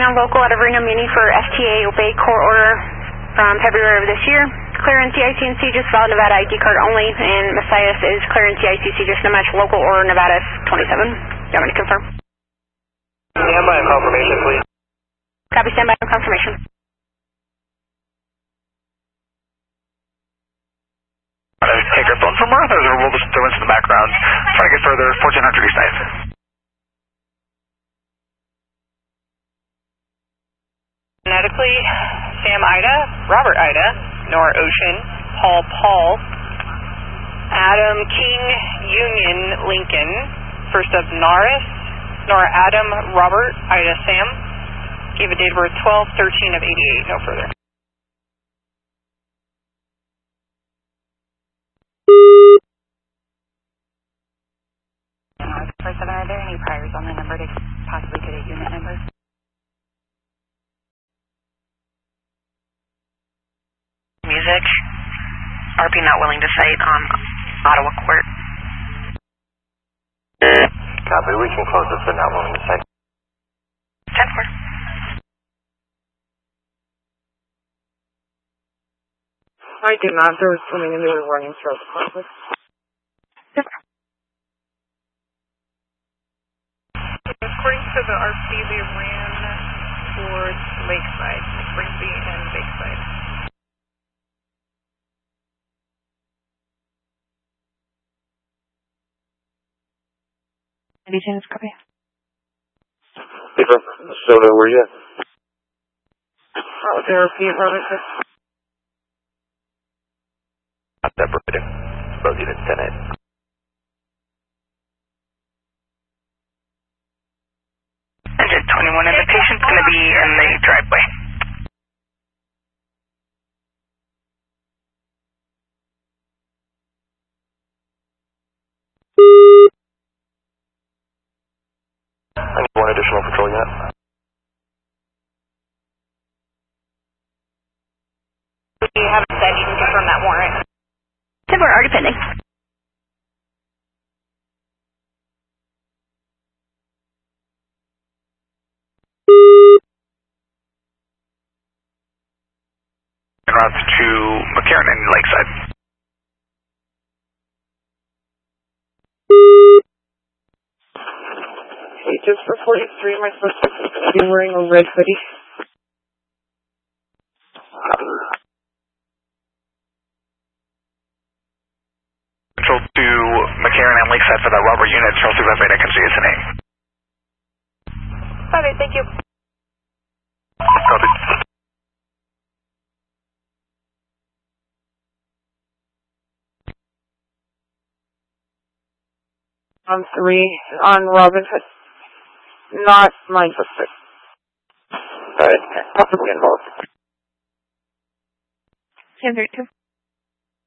on local out of Reno Muni for FTA obey court order from February of this year. Clear in CICNC, just valid Nevada ID card only, and Messias is clear in CICC, just no match local or Nevada 27. You want me to confirm? Stand by on confirmation, please. Copy, stand by on confirmation. Take our phone from where there's a roll disturbance in the background. Try to get further, 1400 East 9th. Phonetically, Sam Ida, Robert Ida, Nora Ocean, Paul, Adam King, Union Lincoln, first of Norris, Nora Adam, Robert, Ida Sam, gave a date of birth 12/13 of 88, no further. Are there any priors on the number to possibly get a unit number? Music. RP not willing to cite on Ottawa Court. Copy, we can close this, but not willing to cite. 10-4. I did not. There was swimming and they were running throughout the conflict. According to the RP, they ran towards Lakeside, Springby and Lakeside. Anything is copy. Paper, Soda, where you at? Oh, the RP, Robert. Not separated. Both units 10-8. Engine 21, and the patient's going to be in the driveway. I need one additional patrol unit. You haven't said you can confirm that warrant. We're already pending. En route to McCarran and Lakeside. Okay, just for 43, my suspect is going to be wearing a red hoodie. Control to McCarran and Lakeside for that Robert unit. Charles 2 Beta can see us in 8. Okay, thank you. Copy. On 3, on Robin Hood. Not my suspect. Alright, possibly involved. 10-2.